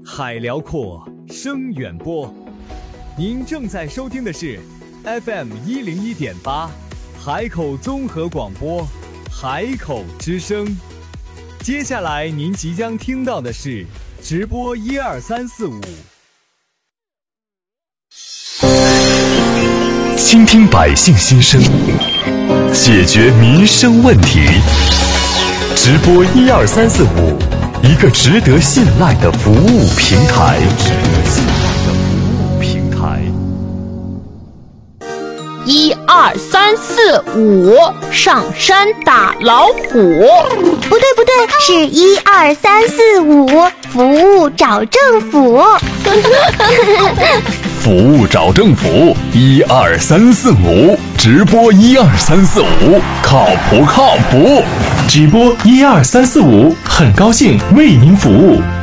海辽阔，声远播。您正在收听的是 FM101.8 海口综合广播，海口之声。接下来您即将听到的是直播12345， 倾听百姓心声，解决民生问题。直播12345，一个值得信赖的服务平台。 12345，上山打老虎。 不对，是12345，服务找政府。 服务找政府，12345，直播12345，靠谱。 直播12345，很高兴为您服务。